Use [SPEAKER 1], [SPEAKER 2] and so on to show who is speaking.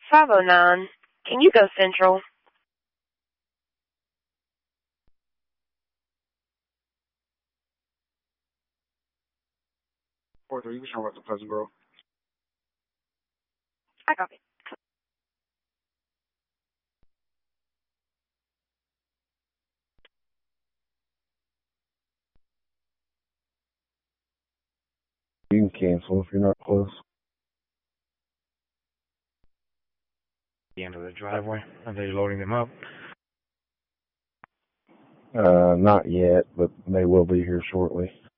[SPEAKER 1] 509. Can you go Central?
[SPEAKER 2] Porter, you can show us the Pleasant Grove.
[SPEAKER 1] I copy.
[SPEAKER 3] You can cancel if you're not close.
[SPEAKER 4] The end of the driveway. Are they loading them up?
[SPEAKER 3] Not yet, but they will be here shortly.